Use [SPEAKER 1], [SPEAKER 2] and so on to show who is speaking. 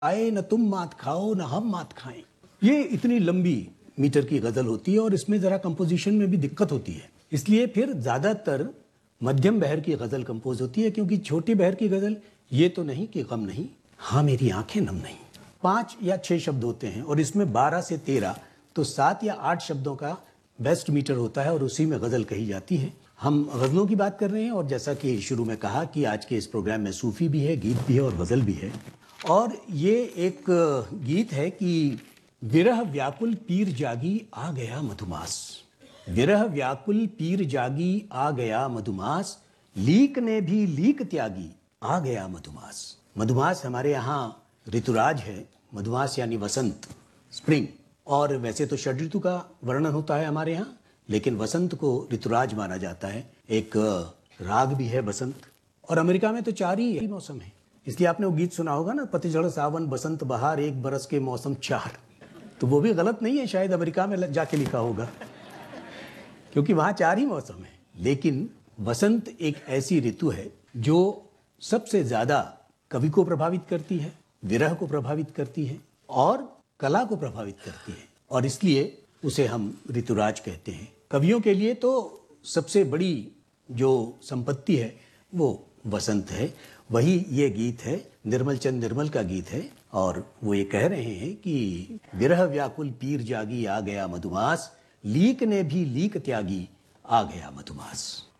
[SPEAKER 1] आए न तुम मात खाओ न हम मात खाएं। ये इतनी लंबी मीटर की गजल होती है और इसमें जरा कंपोजिशन में भी दिक्कत होती है, इसलिए फिर ज्यादातर मध्यम बहर की गजल कंपोज होती है, क्योंकि छोटी बहर की गजल ये तो नहीं कि गम नहीं, हाँ मेरी आंखें नम नहीं, 5 या 6 शब्द होते हैं और इसमें 12 से 13 तो 7 या 8 शब्दों का बेस्ट मीटर होता है और उसी में गजल कही जाती है। हम गजलों की बात कर रहे हैं और जैसा कि शुरू में कहा कि आज के इस प्रोग्राम में सूफी भी है, गीत भी है और गजल भी है। और ये एक गीत है कि विरह व्याकुल पीर जागी आ गया मधुमास, विरह व्याकुल पीर जागी आ गया मधुमास, लीक ने भी लीक त्यागी आ गया मधुमास। मधुमास हमारे यहाँ ऋतुराज है, मधुमास यानी वसंत, स्प्रिंग। और वैसे तो षड ऋतु का वर्णन होता है हमारे यहाँ, लेकिन वसंत को ऋतुराज माना जाता है। एक राग भी है बसंत, और अमेरिका में तो 4 ही मौसम है, इसलिए आपने वो गीत सुना होगा ना, पतझड़ सावन बसंत बहार एक बरस के मौसम 4। तो वो भी गलत नहीं है, शायद अमेरिका में जाके लिखा होगा, क्योंकि वहाँ 4 ही मौसम है। लेकिन वसंत एक ऐसी ऋतु है जो सबसे ज्यादा कवि को प्रभावित करती है, विरह को प्रभावित करती है और कला को प्रभावित करती है, और इसलिए उसे हम ऋतुराज कहते हैं। कवियों के लिए तो सबसे बड़ी जो संपत्ति है वो वसंत है। वही ये गीत है, निर्मल चंद निर्मल का गीत है, और वो ये कह रहे हैं कि विरह व्याकुल पीर जागी आ गया मधुमास, लीक ने भी लीक त्यागी आ गया मधुमास।